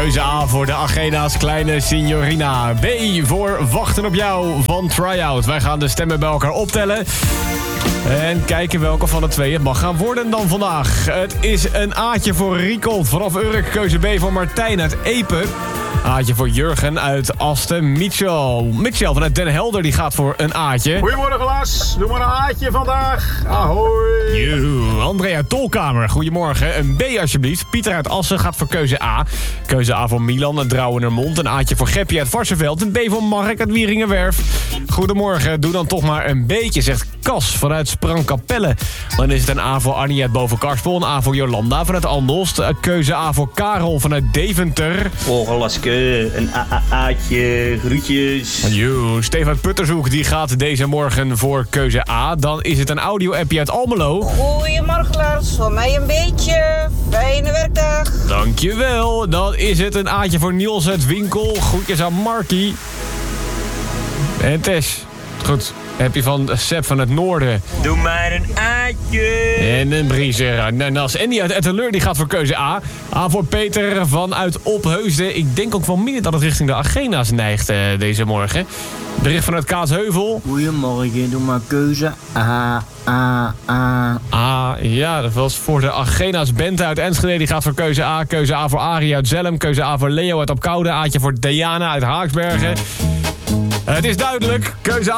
Keuze A voor de Agena's kleine signorina. B voor Wachten op jou van Tryout. Wij gaan de stemmen bij elkaar optellen. En kijken welke van de twee het mag gaan worden dan vandaag. Het is een A'tje voor Riekold vanaf Urk. Keuze B voor Martijn uit Epe. A'tje voor Jurgen uit Asten. Mitchell vanuit Den Helder die gaat voor een A'tje. Goedemorgen Lars, doe maar een A'tje vandaag. Ahoy. André uit Tolkamer, goedemorgen. Een B alsjeblieft. Pieter uit Assen gaat voor keuze A. Keuze A voor Milan uit Drouwenermond. Een A'tje voor Geppie uit Varsenveld. Een B voor Mark uit Wieringenwerf. Goedemorgen, doe dan toch maar een B'tje, zegt Cas vanuit Sprangkapelle. Dan is het een A voor Annie uit Bovenkarspel. Een A voor Jolanda vanuit Andelst. Keuze A voor Karel vanuit Deventer. Laske, een A'tje, groetjes. Steve uit Puttershoek die gaat deze morgen voor keuze A. Dan is het een audio-appje uit Almelo. Goedemorgen Lars, voor mij een beetje. Fijne werkdag. Dankjewel. Dan is het een A'tje voor Niels uit Winkel. Groetjes aan Markie. En Tess. Goed. Heb je van Sepp van het Noorden. Doe maar een A'tje. En een Briezer. Nas. En die uit Etteleur die gaat voor keuze A. A voor Peter vanuit Opheusden. Ik denk ook van minder dat het richting de Agena's neigt deze morgen. Bericht vanuit Kaatsheuvel. Goedemorgen, doe maar keuze A. Ja, dat was voor de Agena's. Bente uit Enschede die gaat voor keuze A. Keuze A voor Arie uit Zelm. Keuze A voor Leo uit Opkoude. A'tje voor Diana uit Haaksbergen. Het is duidelijk. Keuze A.